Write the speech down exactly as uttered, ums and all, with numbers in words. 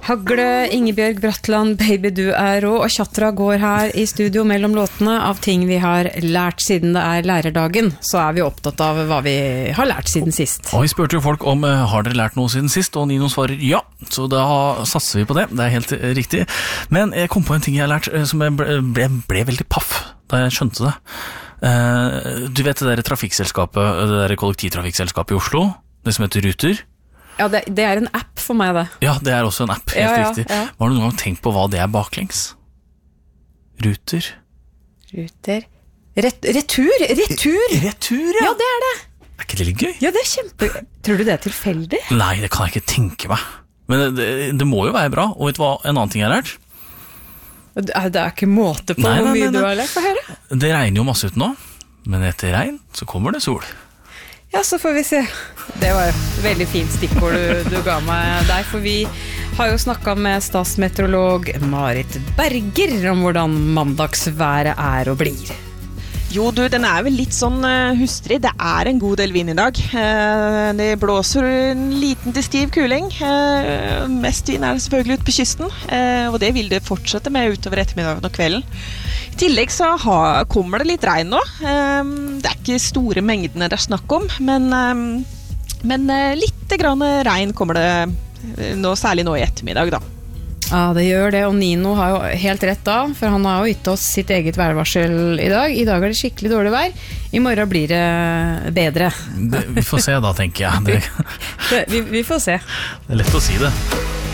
Hagle, Ingebjørg Bratland, baby du er rå, og Chatra går her i studio mellom låtene av ting vi har lært siden det er lærerdagen. Så er vi opptatt av hva vi har lært siden sist. Og vi spurte jo folk om uh, har dere lært noe siden sist, og Nino svarer ja, så da satser vi på det, det er helt uh, riktig. Men jeg kom på en ting jeg har lært uh, som jeg ble, ble, ble veldig paff da jeg skjønte det. Uh, du vet det der trafikkselskapet, det der kollektivtrafikkselskapet i Oslo, det som heter Ruter? Ja, det, det er en app for meg det. Ja, det er også en app, helt ja, ja, riktig. Ja. Har du noen gang tenkt på hva det er baklengs? Ruter? Ruter? Ret, retur? Retur? Retur, ja. Ja, det er det. Er ikke det litt gøy? Ja, det er kjempe... Tror du det er tilfeldig? Nei, det kan jeg ikke tenke meg. Men det, det, det må jo være bra, og vet du hva en annen ting jeg har lært? Det er, det er ikke måte på nei, hvor mye nei, nei, nei. Du har lært, for høre. Det regner jo masse ut nå, men etter regn så kommer det sol. Ja, så får vi se. Det var et veldig fint stikkord du, du ga meg der, for vi har jo snakket med statsmeteorolog Marit Berger om hvordan mandagsværet er og blir. Jo du, den er vel litt sånn uh, hustrig. Det er en god del vind i dag. Uh, det blåser en liten til stiv kuling. Uh, mest vind er det selvfølgelig ute på kysten, uh, og det vil det fortsette med utover ettermiddagen og kvelden. I tillegg så ha, kommer det litt regn nå. Uh, det er ikke store mengdene det er snakk om, men, uh, men uh, litt grann regn kommer det uh, nå, særlig nå i ettermiddag da. Ja, det gjør det, og Nino har jo helt rett da, for han har jo gitt oss sitt eget værvarsel i dag. I dag er det skikkelig dårlig vær, i morgen blir det bedre. Det, vi får se da, tenker jeg. Det, det, vi, vi får se. Det er lett å si det.